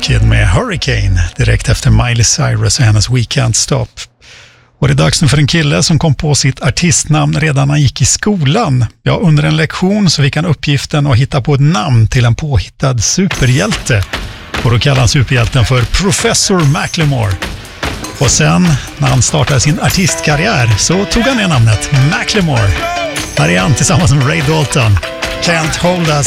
Kid med Hurricane direkt efter Miley Cyrus och hennes We Can't Stop. Och det är dags nu för en kille som kom på sitt artistnamn redan när han gick i skolan. Ja, under en lektion så fick han uppgiften att hitta på ett namn till en påhittad superhjälte. Och då kallar han superhjälten för Professor Macklemore. Och sen när han startade sin artistkarriär så tog han ner namnet Macklemore. Här är han tillsammans med Ray Dalton. Can't hold us